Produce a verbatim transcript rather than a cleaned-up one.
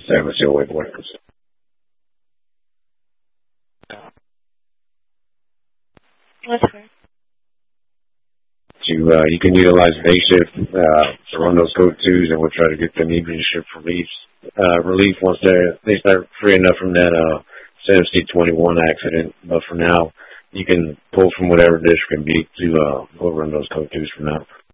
servicio with workers. What's first? You, uh, you can utilize day shift uh, to run those code twos, and we'll try to get them evening shift relief, uh, relief once they they start freeing up from that uh, C M C twenty-one accident. But for now, you can pull from whatever district can be to uh, go run those code twos for now.